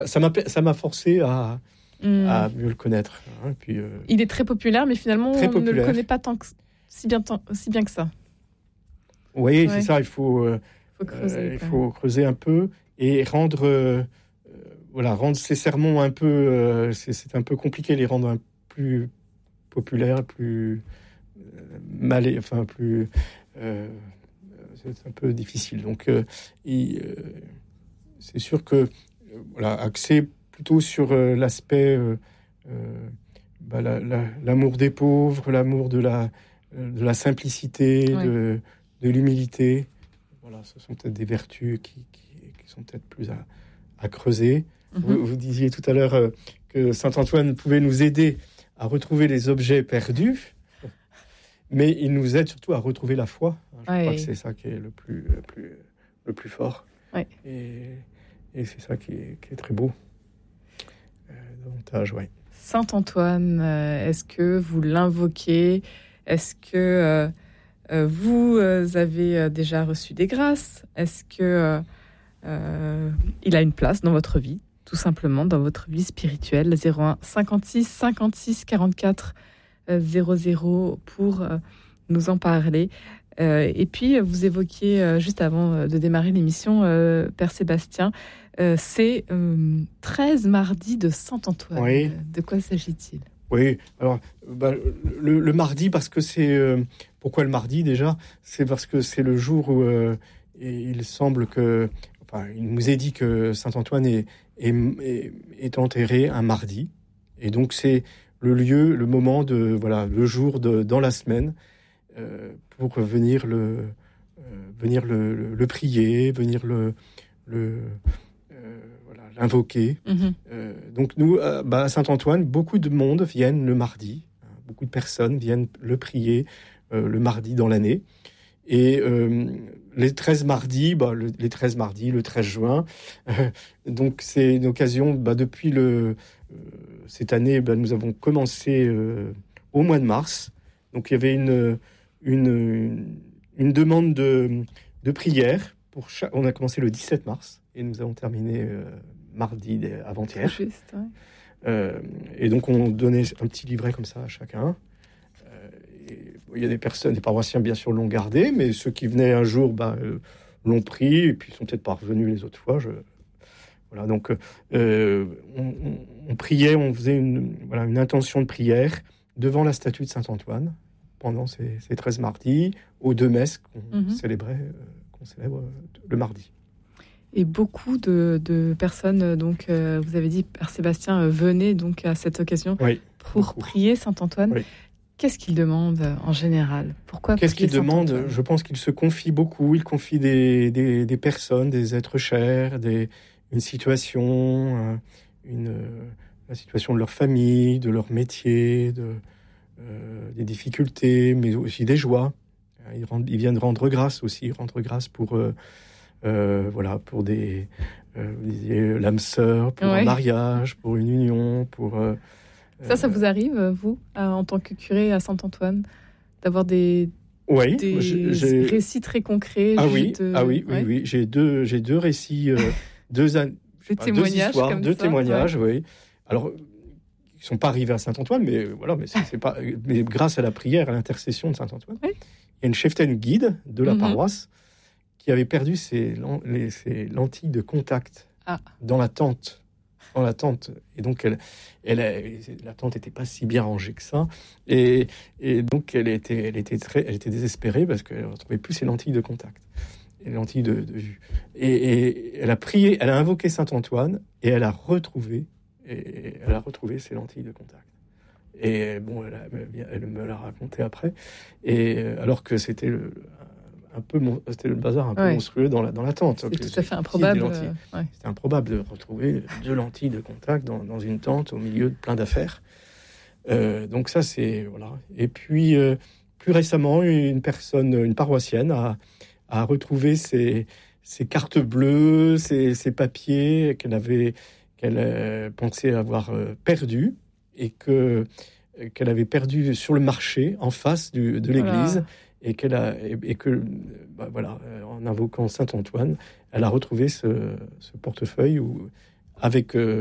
Ça m'a forcé à mieux le connaître. Hein, puis, il est très populaire, mais finalement, on ne le connaît pas si bien que ça. Oui, c'est ça. Il faut creuser un peu et rendre ces sermons un peu... c'est un peu compliqué, les rendre plus populaires, plus... c'est un peu difficile. Donc, c'est sûr que axé plutôt sur l'aspect l'amour des pauvres, l'amour de la simplicité, de l'humilité. Voilà, ce sont peut-être des vertus qui sont peut-être plus à creuser. Vous disiez tout à l'heure que saint Antoine pouvait nous aider à retrouver les objets perdus. Mais il nous aide surtout à retrouver la foi. Je crois que c'est ça qui est le plus fort. Ouais. Et c'est ça qui est très beau. Davantage, oui. Saint Antoine, est-ce que vous l'invoquez ? Est-ce que vous avez déjà reçu des grâces ? Est-ce que il a une place dans votre vie, tout simplement, dans votre vie spirituelle ? 01 56 56 44 00 pour nous en parler. Et puis, vous évoquiez, juste avant de démarrer l'émission, Père Sébastien, c'est 13 mardis de Saint-Antoine. Oui. De quoi s'agit-il ? Oui, alors, le mardi, parce que c'est... pourquoi le mardi, déjà ? C'est parce que c'est le jour où il semble que... Enfin, il nous est dit que Saint-Antoine est enterré un mardi. Et donc, c'est le lieu, le moment, le jour dans la semaine, pour venir le prier, venir l'invoquer. Donc nous, à Saint-Antoine, beaucoup de monde viennent le mardi. Beaucoup de personnes viennent le prier le mardi dans l'année. Et les 13 mardis, le 13 juin, donc c'est une occasion, depuis cette année, nous avons commencé au mois de mars. Donc il y avait une demande de prière. On a commencé le 17 mars et nous avons terminé mardi avant-hier. Juste, ouais. Et donc on donnait un petit livret comme ça à chacun. Il y a des paroissiens bien sûr l'ont gardé, mais ceux qui venaient un jour l'ont pris et puis sont peut-être pas revenus les autres fois. Voilà, donc on priait, on faisait une intention de prière devant la statue de Saint-Antoine pendant ces 13 mardis, aux 2 messes qu'on célèbre le mardi. Et beaucoup de personnes, donc vous avez dit, Père Sébastien, venaient donc à cette occasion pour prier Saint-Antoine. Oui. Qu'est-ce qu'il demande en général ? Pourquoi Qu'est-ce qu'il demande ? Je pense qu'il se confie beaucoup. Il confie des personnes, des êtres chers, une situation, la situation de leur famille, de leur métier, des difficultés, mais aussi des joies. Ils viennent rendre grâce aussi, pour des l'âme sœur, pour un mariage, pour une union, pour... Ça vous arrive, vous, en tant que curé à Saint-Antoine, d'avoir des récits très concrets? Oui. J'ai deux récits, deux histoires, deux témoignages, oui. Alors, ils ne sont pas arrivés à Saint-Antoine, mais c'est pas. Mais grâce à la prière, à l'intercession de Saint-Antoine, il y a une cheftaine guide de la paroisse qui avait perdu ses lentilles de contact dans la tente. Et donc la tente n'était pas si bien rangée que ça, et donc elle était désespérée parce qu'elle ne retrouvait plus ses lentilles de contact, et les lentilles de vue. Et elle a prié, elle a invoqué Saint-Antoine, et elle a retrouvé ses lentilles de contact. Et elle me l'a raconté après, et alors que c'était c'était le bazar un peu monstrueux dans la tente. C'est tout à fait improbable. C'était improbable de retrouver 2 lentilles de contact dans une tente au milieu de plein d'affaires. Donc ça, c'est... Voilà. Et puis, plus récemment, une paroissienne a retrouvé ses cartes bleues, ses papiers qu'elle pensait avoir perdus, et qu'elle avait perdus sur le marché en face de l'église. Et en invoquant Saint-Antoine, elle a retrouvé ce portefeuille avec